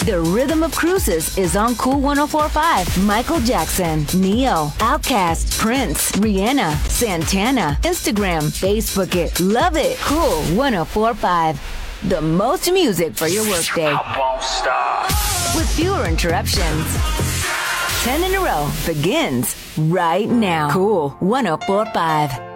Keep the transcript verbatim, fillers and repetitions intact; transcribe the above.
The Rhythm of Cruises is on Cool one oh four point five. Michael Jackson, Neo, Outkast, Prince, Rihanna, Santana. Instagram, Facebook it. Love it. Cool one oh four point five. The most music for your workday. I won't stop. With fewer interruptions. ten in a row begins right now. Cool one oh four point five.